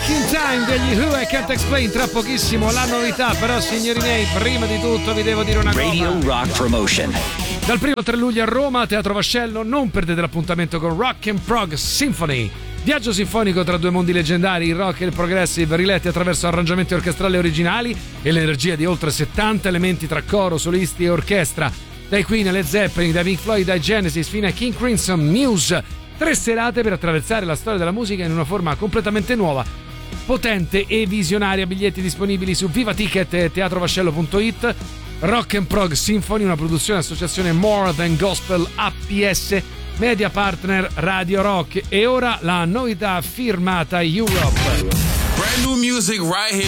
Back in Time degli Who I Can't Explain, tra pochissimo la novità, però signori miei, prima di tutto vi devo dire una cosa. Radio Rock Promotion. Dal 1 al 3 luglio a Roma, Teatro Vascello, non perdete l'appuntamento con Rock and Prog Symphony. Viaggio sinfonico tra due mondi leggendari, il rock e il progressive, riletti attraverso arrangiamenti orchestrali originali e l'energia di oltre 70 elementi tra coro, solisti e orchestra. Dai Queen alle Zeppelin, dai Pink Floyd ai Genesis fino a King Crimson, Muse. 3 serate per attraversare la storia della musica in una forma completamente nuova, potente e visionaria. Biglietti disponibili su Vivaticket e teatrovascello.it. Rock and Prog Symphony, una produzione associazione More Than Gospel APS, media partner Radio Rock. E ora la novità firmata Europe. Brand new music right here.